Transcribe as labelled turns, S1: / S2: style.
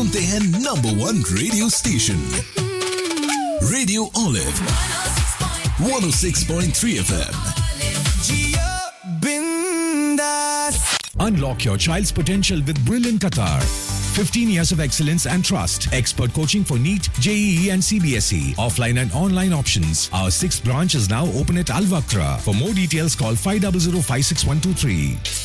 S1: सुनते हैं number 1 radio station radio olive 106.3 FM. Unlock your child's potential with Brilliant Qatar. 15 years of excellence and trust. Expert coaching for NEET, JEE and CBSE. Offline and online options. Our 6th branch is now open at Al Wakra. For more details, call 500 56123.